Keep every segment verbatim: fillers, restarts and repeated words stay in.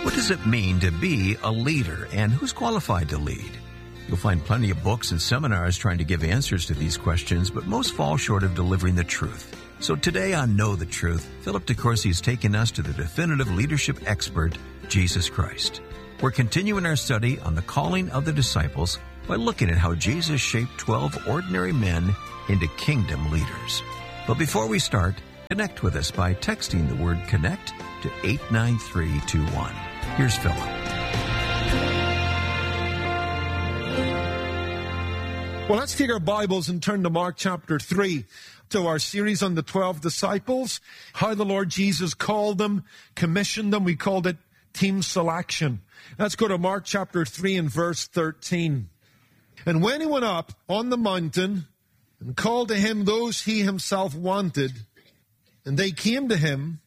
What does it mean to be a leader, and who's qualified to lead? You'll find plenty of books and seminars trying to give answers to these questions, but most fall short of delivering the truth. So today on Know the Truth, Philip DeCourcy is taking us to the definitive leadership expert, Jesus Christ. We're continuing our study on the calling of the disciples by looking at how Jesus shaped twelve ordinary men into kingdom leaders. But before we start, connect with us by texting the word CONNECT to eight nine three two one. Here's Philip. Well, let's take our Bibles and turn to Mark chapter three, to our series on the twelve disciples, how the Lord Jesus called them, commissioned them. We called it team selection. Let's go to Mark chapter three and verse thirteen. And when he went up on the mountain and called to him those he himself wanted, and they came to him,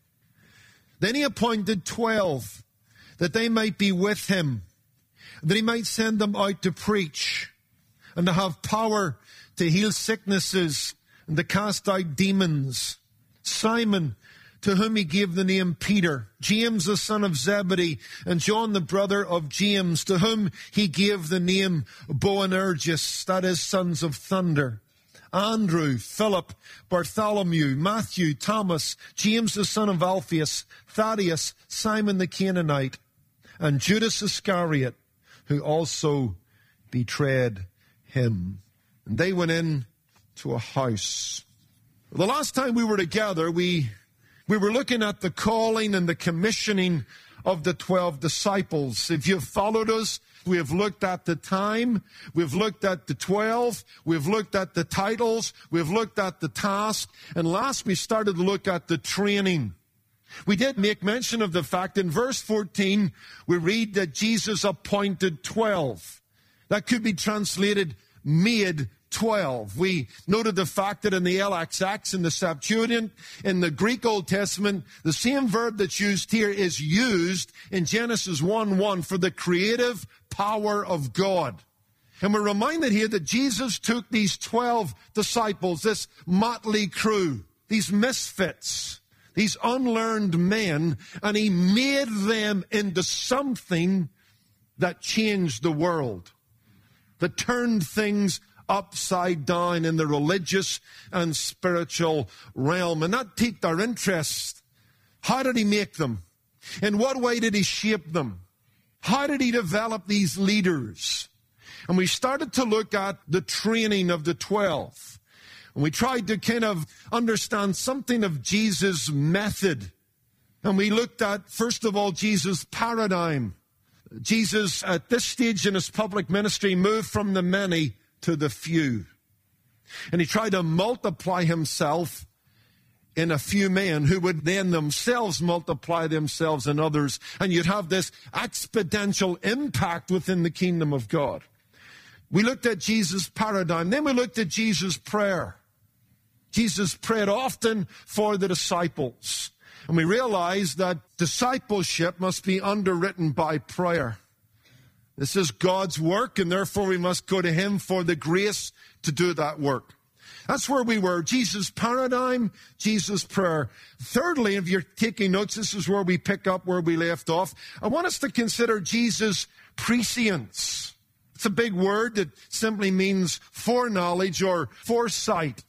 then he appointed twelve, that they might be with him, that he might send them out to preach, and to have power to heal sicknesses, and to cast out demons. Simon, to whom he gave the name Peter, James the son of Zebedee, and John the brother of James, to whom he gave the name Boanerges, that is, sons of thunder. Andrew, Philip, Bartholomew, Matthew, Thomas, James the son of Alphaeus, Thaddeus, Simon the Canaanite, and Judas Iscariot, who also betrayed him. And they went in to a house. The last time we were together, we we were looking at the calling and the commissioning of the twelve disciples. If you've followed us, we have looked at the time, we've looked at the twelve, we've looked at the titles, we've looked at the task, and last we started to look at the training. We did make mention of the fact in verse fourteen, we read that Jesus appointed twelve. That could be translated made twelve. We noted the fact that in the L X X, in the Septuagint, in the Greek Old Testament, the same verb that's used here is used in Genesis one one for the creative power of God. And we're reminded here that Jesus took these twelve disciples, this motley crew, these misfits, these unlearned men, and he made them into something that changed the world, that turned things upside down in the religious and spiritual realm. And that piqued our interest. How did he make them? In what way did he shape them? How did he develop these leaders? And we started to look at the training of the twelve. And we tried to kind of understand something of Jesus' method. And we looked at, first of all, Jesus' paradigm. Jesus, at this stage in his public ministry, moved from the many to the few. And he tried to multiply himself in a few men who would then themselves multiply themselves in others. And you'd have this exponential impact within the kingdom of God. We looked at Jesus' paradigm. Then we looked at Jesus' prayer. Jesus prayed often for the disciples. And we realized that discipleship must be underwritten by prayer. This is God's work, and therefore we must go to him for the grace to do that work. That's where we were. Jesus' paradigm, Jesus' prayer. Thirdly, if you're taking notes, this is where we pick up where we left off. I want us to consider Jesus' prescience. It's a big word that simply means foreknowledge or foresight.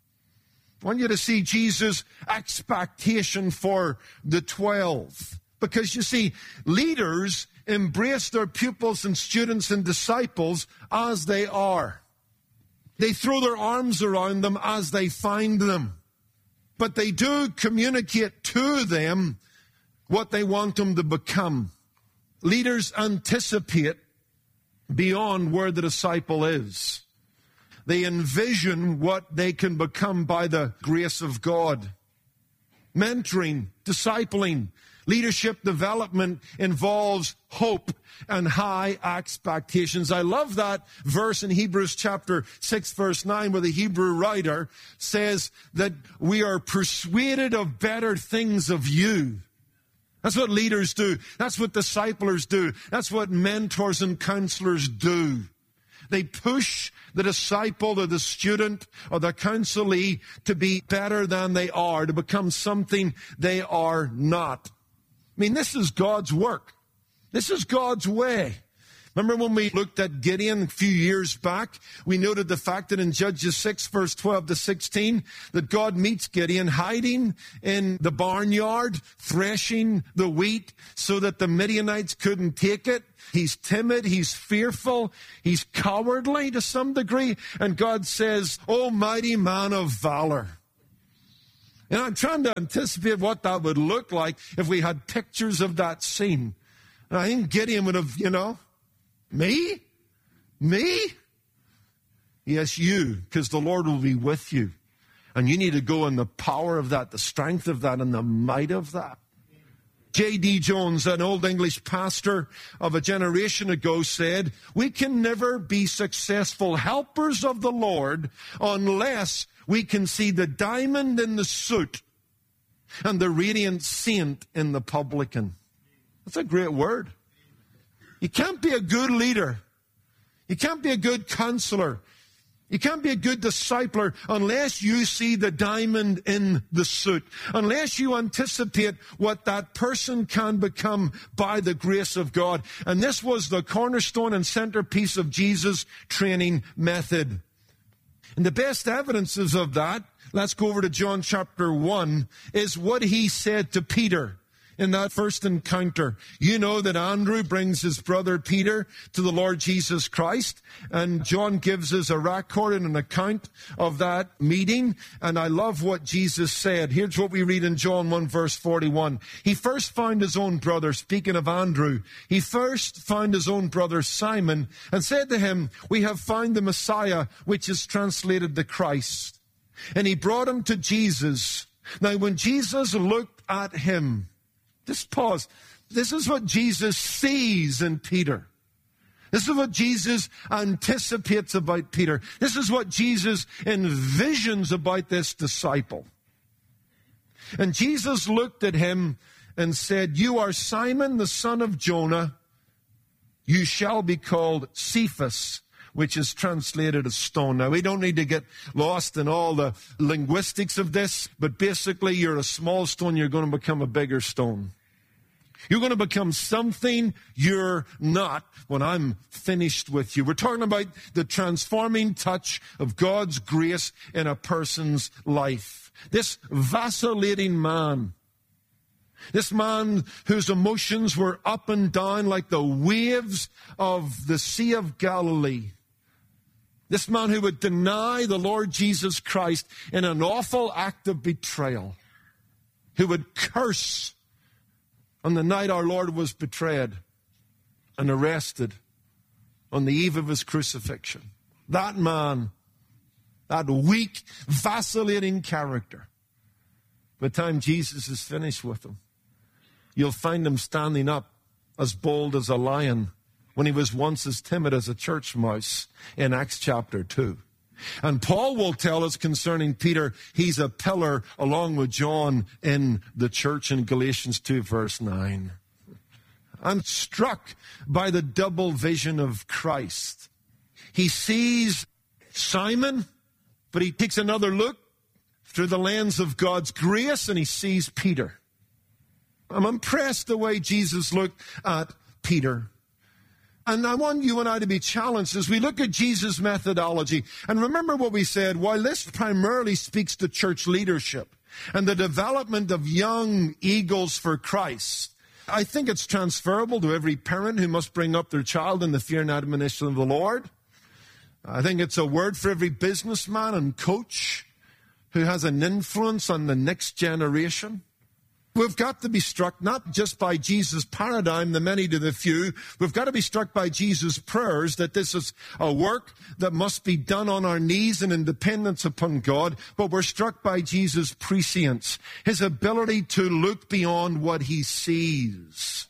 I want you to see Jesus' expectation for the twelve. Because you see, leaders embrace their pupils and students and disciples as they are. They throw their arms around them as they find them. But they do communicate to them what they want them to become. Leaders anticipate beyond where the disciple is. They envision what they can become by the grace of God. Mentoring, discipling, leadership development involves hope and high expectations. I love that verse in Hebrews chapter six, verse nine, where the Hebrew writer says that we are persuaded of better things of you. That's what leaders do. That's what disciplers do. That's what mentors and counselors do. They push the disciple or the student or the counselee to be better than they are, to become something they are not. I mean, this is God's work. This is God's way. Remember when we looked at Gideon a few years back? We noted the fact that in Judges six, verse twelve to sixteen, that God meets Gideon hiding in the barnyard, threshing the wheat so that the Midianites couldn't take it. He's timid, he's fearful, he's cowardly to some degree. And God says, "O mighty man of valor." And I'm trying to anticipate what that would look like if we had pictures of that scene. And I think Gideon would have, you know, Me? Me? Yes, you, because the Lord will be with you. And you need to go in the power of that, the strength of that, and the might of that. J D Jones, an old English pastor of a generation ago, said, "We can never be successful helpers of the Lord unless we can see the diamond in the suit and the radiant saint in the publican." That's a great word. You can't be a good leader. You can't be a good counselor. You can't be a good discipler unless you see the diamond in the suit, unless you anticipate what that person can become by the grace of God. And this was the cornerstone and centerpiece of Jesus' training method. And the best evidences of that, let's go over to John chapter one, is what he said to Peter in that first encounter. You know that Andrew brings his brother Peter to the Lord Jesus Christ, and John gives us a record and an account of that meeting, and I love what Jesus said. Here's what we read in John one verse forty-one. He first found his own brother, speaking of Andrew, he first found his own brother Simon and said to him, "We have found the Messiah," which is translated the Christ. And he brought him to Jesus. Now when Jesus looked at him, just pause. This is what Jesus sees in Peter. This is what Jesus anticipates about Peter. This is what Jesus envisions about this disciple. And Jesus looked at him and said, "You are Simon, the son of Jonah. You shall be called Cephas," which is translated as stone. Now, we don't need to get lost in all the linguistics of this, but basically you're a small stone, you're going to become a bigger stone. You're going to become something you're not when I'm finished with you. We're talking about the transforming touch of God's grace in a person's life. This vacillating man, this man whose emotions were up and down like the waves of the Sea of Galilee. This man who would deny the Lord Jesus Christ in an awful act of betrayal. Who would curse on the night our Lord was betrayed and arrested on the eve of his crucifixion. That man, that weak, vacillating character. By the time Jesus is finished with him, you'll find him standing up as bold as a lion when he was once as timid as a church mouse in Acts chapter two. And Paul will tell us concerning Peter, he's a pillar along with John in the church in Galatians two verse nine. I'm struck by the double vision of Christ. He sees Simon, but he takes another look through the lens of God's grace and he sees Peter. I'm impressed the way Jesus looked at Peter. And I want you and I to be challenged as we look at Jesus' methodology. And remember what we said, while this primarily speaks to church leadership and the development of young eagles for Christ, I think it's transferable to every parent who must bring up their child in the fear and admonition of the Lord. I think it's a word for every businessman and coach who has an influence on the next generation. We've got to be struck not just by Jesus' paradigm, the many to the few. We've got to be struck by Jesus' prayers that this is a work that must be done on our knees in independence upon God. But we're struck by Jesus' prescience, his ability to look beyond what he sees.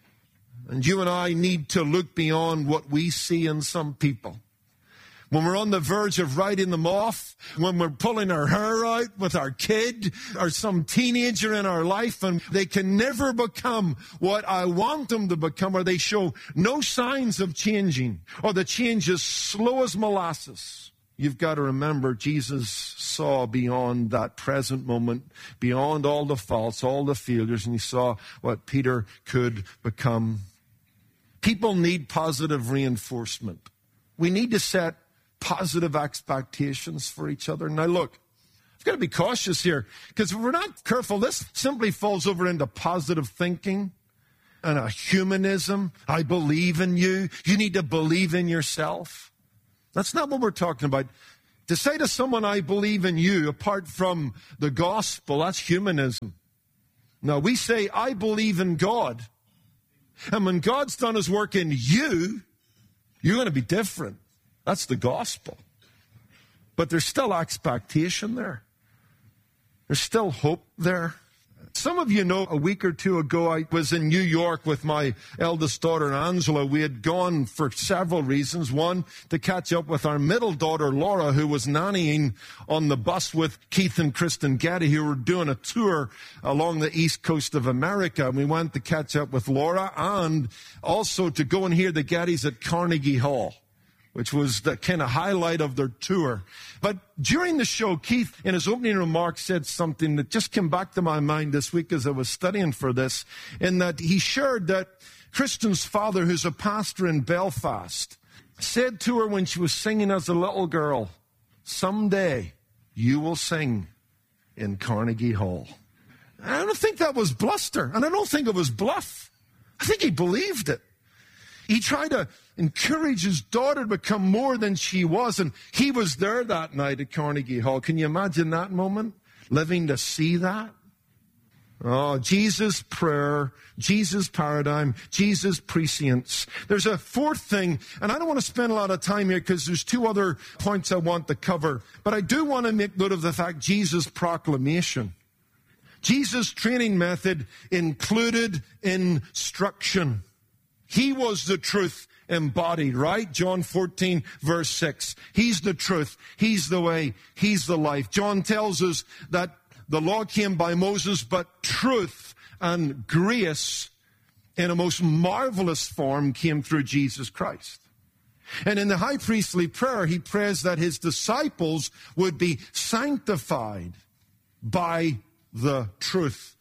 And you and I need to look beyond what we see in some people. When we're on the verge of writing them off, when we're pulling our hair out with our kid or some teenager in our life and they can never become what I want them to become, or they show no signs of changing, or the change is slow as molasses, you've got to remember Jesus saw beyond that present moment, beyond all the faults, all the failures, and he saw what Peter could become. People need positive reinforcement. We need to set positive expectations for each other. Now look, I've got to be cautious here, because if we're not careful, this simply falls over into positive thinking and a humanism. I believe in you. You need to believe in yourself. That's not what we're talking about. To say to someone, I believe in you, apart from the gospel, that's humanism. No, we say, I believe in God. And when God's done his work in you, you're going to be different. That's the gospel. But there's still expectation there. There's still hope there. Some of you know, a week or two ago, I was in New York with my eldest daughter, Angela. We had gone for several reasons. One, to catch up with our middle daughter, Laura, who was nannying on the bus with Keith and Kristen Getty, who were doing a tour along the east coast of America. And we went to catch up with Laura and also to go and hear the Gettys at Carnegie Hall, which was the kind of highlight of their tour. But during the show, Keith, in his opening remarks, said something that just came back to my mind this week as I was studying for this, in that he shared that Kristen's father, who's a pastor in Belfast, said to her when she was singing as a little girl, someday you will sing in Carnegie Hall. I don't think that was bluster, and I don't think it was bluff. I think he believed it. He tried to encourage his daughter to become more than she was, and he was there that night at Carnegie Hall. Can you imagine that moment? Living to see that? Oh, Jesus' prayer, Jesus' paradigm, Jesus' prescience. There's a fourth thing, and I don't want to spend a lot of time here because there's two other points I want to cover, but I do want to make note of the fact Jesus' proclamation. Jesus' training method included instruction. He was the truth embodied, right? John fourteen, verse six. He's the truth. He's the way. He's the life. John tells us that the law came by Moses, but truth and grace in a most marvelous form came through Jesus Christ. And in the high priestly prayer, he prays that his disciples would be sanctified by the truth.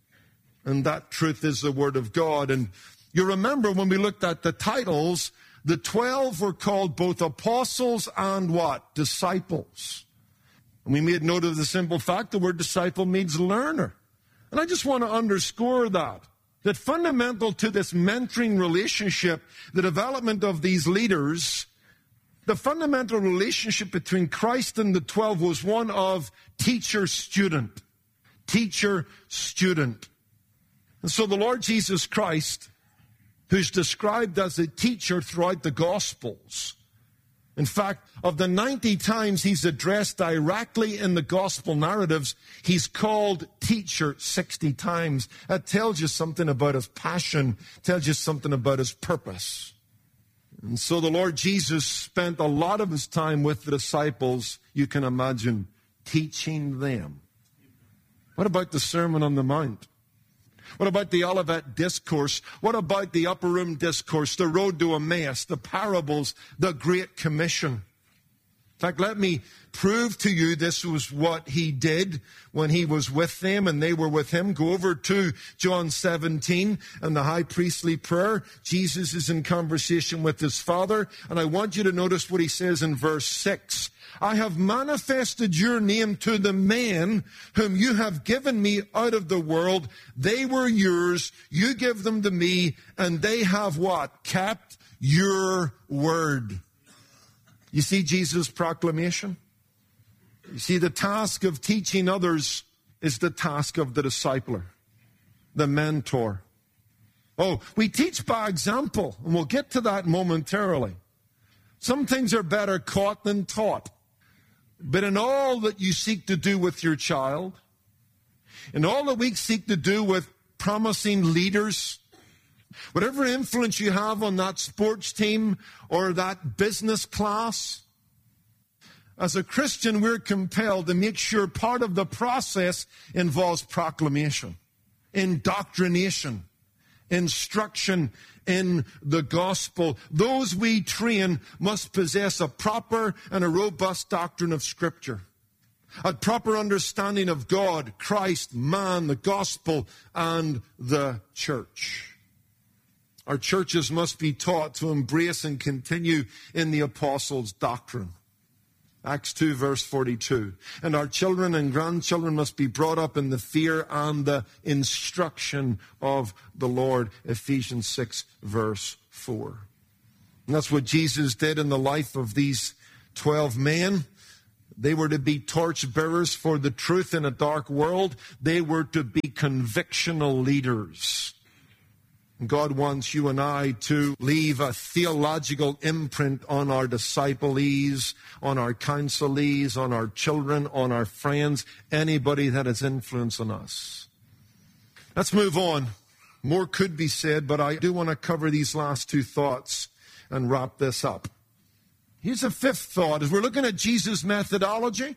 And that truth is the Word of God. And you remember when we looked at the titles, the twelve were called both apostles and what? Disciples. And we made note of the simple fact the word disciple means learner. And I just want to underscore that. That fundamental to this mentoring relationship, the development of these leaders, the fundamental relationship between Christ and the twelve was one of teacher-student. Teacher-student. And so the Lord Jesus Christ, who's described as a teacher throughout the Gospels. In fact, of the ninety times he's addressed directly in the Gospel narratives, he's called teacher sixty times. That tells you something about his passion, tells you something about his purpose. And so the Lord Jesus spent a lot of his time with the disciples, you can imagine, teaching them. What about the Sermon on the Mount? What about the Olivet Discourse? What about the Upper Room Discourse, the Road to Emmaus, the parables, the Great Commission? In fact, let me prove to you this was what he did when he was with them and they were with him. Go over to John seventeen and the high priestly prayer. Jesus is in conversation with his Father, and I want you to notice what he says in verse six. I have manifested your name to the men whom you have given me out of the world. They were yours. You give them to me, and they have what? Kept your word. You see Jesus' proclamation? You see, the task of teaching others is the task of the discipler, the mentor. Oh, we teach by example, and we'll get to that momentarily. Some things are better caught than taught. But in all that you seek to do with your child, in all that we seek to do with promising leaders, whatever influence you have on that sports team or that business class, as a Christian, we're compelled to make sure part of the process involves proclamation, indoctrination, instruction in the gospel. Those we train must possess a proper and a robust doctrine of Scripture, a proper understanding of God, Christ, man, the gospel, and the church. Our churches must be taught to embrace and continue in the apostles' doctrine. Acts two, verse forty-two. And our children and grandchildren must be brought up in the fear and the instruction of the Lord. Ephesians six, verse four. And that's what Jesus did in the life of these twelve men. They were to be torch bearers for the truth in a dark world. They were to be convictional leaders. God wants you and I to leave a theological imprint on our disciples, on our counselees, on our children, on our friends, anybody that has influence on us. Let's move on. More could be said, but I do want to cover these last two thoughts and wrap this up. Here's a fifth thought. As we're looking at Jesus' methodology,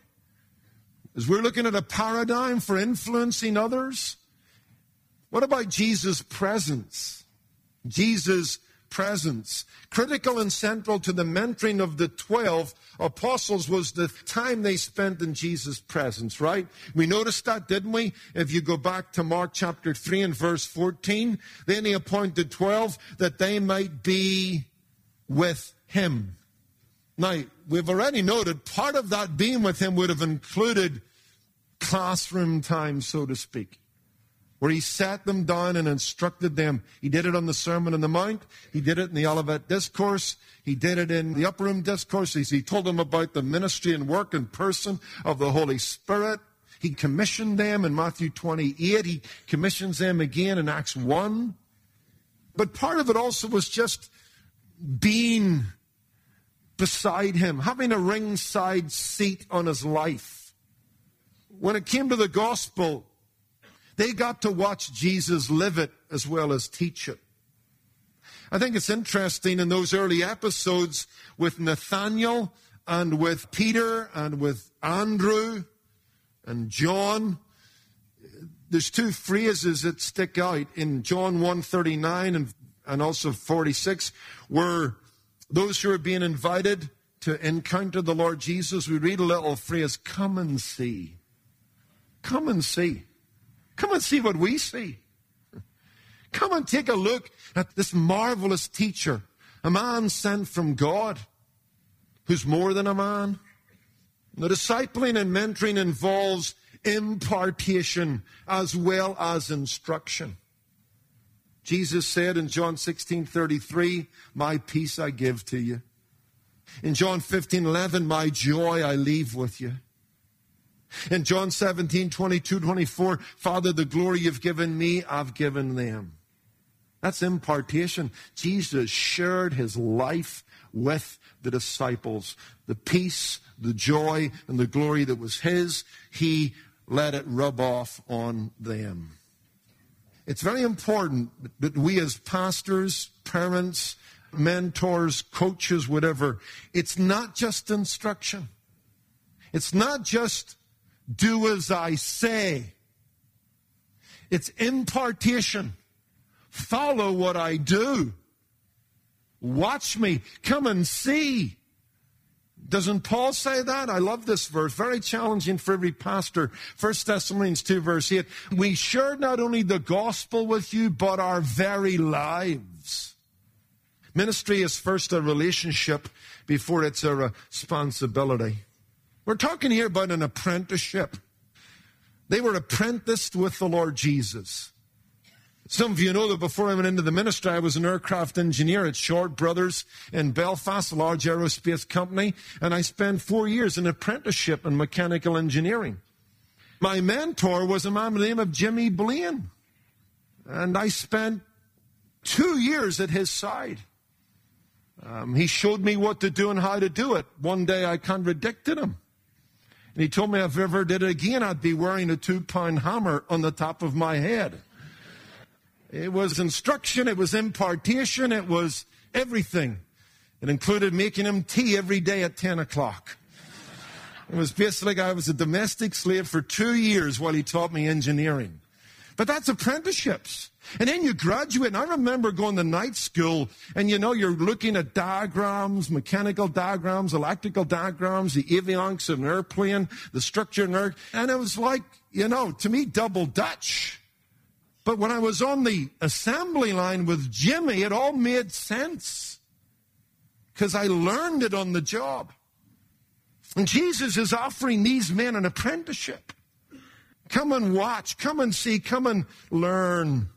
as we're looking at a paradigm for influencing others, what about Jesus' presence? Jesus' presence. Critical and central to the mentoring of the twelve apostles was the time they spent in Jesus' presence, right? We noticed that, didn't we? If you go back to Mark chapter three and verse fourteen, then he appointed twelve that they might be with him. Now, we've already noted part of that being with him would have included classroom time, so to speak, where he sat them down and instructed them. He did it on the Sermon on the Mount. He did it in the Olivet Discourse. He did it in the Upper Room Discourse. He told them about the ministry and work and person of the Holy Spirit. He commissioned them in Matthew twenty-eight. He commissions them again in Acts one. But part of it also was just being beside him, having a ringside seat on his life. When it came to the gospel, they got to watch Jesus live it as well as teach it. I think it's interesting in those early episodes with Nathanael and with Peter and with Andrew and John, there's two phrases that stick out in John one thirty-nine and, and also forty-six, where those who are being invited to encounter the Lord Jesus, we read a little phrase, come and see. Come and see. Come and see what we see. Come and take a look at this marvelous teacher, a man sent from God, who's more than a man. The discipling and mentoring involves impartation as well as instruction. Jesus said in John sixteen thirty-three, my peace I give to you. In John fifteen eleven, my joy I leave with you. In John seventeen twenty-two twenty-four, Father, the glory you've given me, I've given them. That's impartation. Jesus shared his life with the disciples. The peace, the joy, and the glory that was his, he let it rub off on them. It's very important that we as pastors, parents, mentors, coaches, whatever, it's not just instruction. It's not just do as I say. It's impartation. Follow what I do. Watch me. Come and see. Doesn't Paul say that? I love this verse. Very challenging for every pastor. First Thessalonians two, verse eight. We share not only the gospel with you, but our very lives. Ministry is first a relationship before it's a responsibility. We're talking here about an apprenticeship. They were apprenticed with the Lord Jesus. Some of you know that before I went into the ministry, I was an aircraft engineer at Short Brothers in Belfast, a large aerospace company, and I spent four years in apprenticeship in mechanical engineering. My mentor was a man by the name of Jimmy Blaine, and I spent two years at his side. Um, he showed me what to do and how to do it. One day I contradicted him. And he told me if I ever did it again, I'd be wearing a two-pound hammer on the top of my head. It was instruction, it was impartation, it was everything. It included making him tea every day at ten o'clock. It was basically like I was a domestic slave for two years while he taught me engineering. But that's apprenticeships. And then you graduate, and I remember going to night school, and you know, you're looking at diagrams, mechanical diagrams, electrical diagrams, the avionics of an airplane, the structure of an airplane, and it was like, you know, to me, double Dutch. But when I was on the assembly line with Jimmy, it all made sense because I learned it on the job. And Jesus is offering these men an apprenticeship. Come and watch, come and see, come and learn.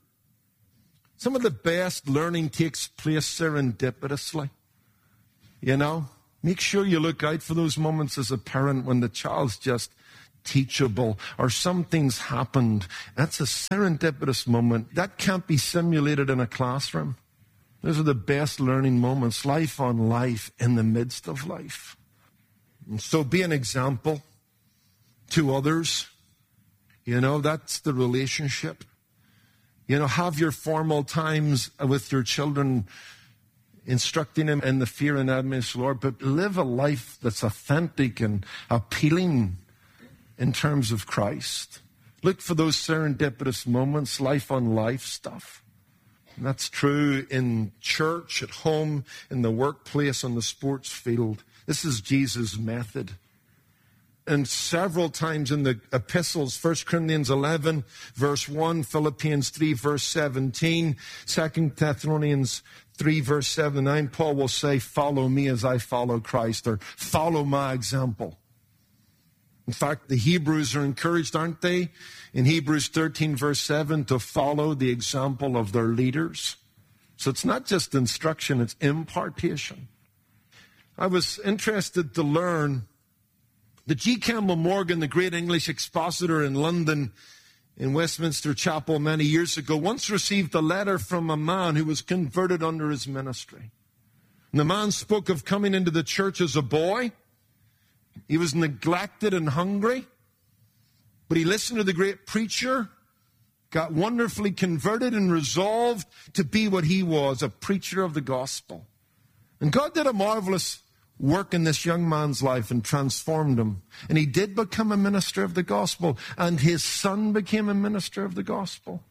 Some of the best learning takes place serendipitously. You know, make sure you look out for those moments as a parent when the child's just teachable or something's happened. That's a serendipitous moment. That can't be simulated in a classroom. Those are the best learning moments, life on life in the midst of life. And so be an example to others. You know, that's the relationship. You know, have your formal times with your children, instructing them in the fear and admonition of the Lord, but live a life that's authentic and appealing in terms of Christ. Look for those serendipitous moments, life on life stuff. And that's true in church, at home, in the workplace, on the sports field. This is Jesus' method. And several times in the epistles, First Corinthians eleven, verse one, Philippians three, verse seventeen, Second Thessalonians three, verse seven and nine, Paul will say, follow me as I follow Christ, or follow my example. In fact, the Hebrews are encouraged, aren't they, in Hebrews thirteen, verse seven, to follow the example of their leaders. So it's not just instruction, it's impartation. I was interested to learn that G. Campbell Morgan, the great English expositor in London, in Westminster Chapel many years ago, once received a letter from a man who was converted under his ministry. And the man spoke of coming into the church as a boy. He was neglected and hungry, but he listened to the great preacher, got wonderfully converted and resolved to be what he was, a preacher of the gospel. And God did a marvelous work in this young man's life and transformed him. And he did become a minister of the gospel, and his son became a minister of the gospel.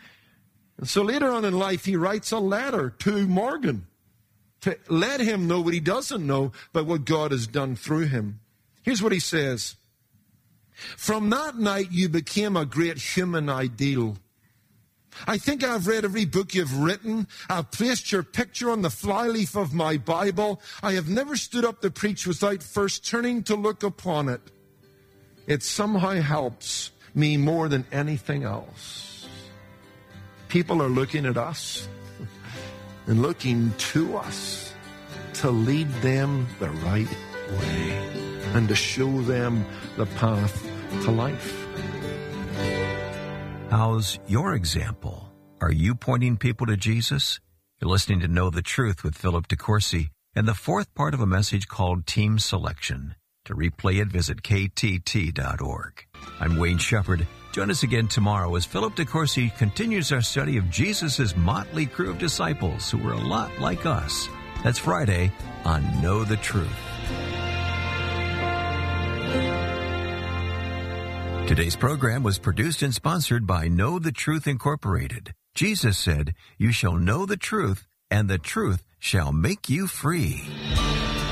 And so later on in life, he writes a letter to Morgan to let him know what he doesn't know, but what God has done through him. Here's what he says. From that night, you became a great human ideal. I think I've read every book you've written. I've placed your picture on the flyleaf of my Bible. I have never stood up to preach without first turning to look upon it. It somehow helps me more than anything else. People are looking at us and looking to us to lead them the right way and to show them the path to life. How's your example? Are you pointing people to Jesus? You're listening to Know the Truth with Philip DeCourcy and the fourth part of a message called Team Selection. To replay it, visit K T T dot org. I'm Wayne Shepherd. Join us again tomorrow as Philip DeCourcy continues our study of Jesus' motley crew of disciples who were a lot like us. That's Friday on Know the Truth. Today's program was produced and sponsored by Know the Truth Incorporated. Jesus said, "You shall know the truth, and the truth shall make you free."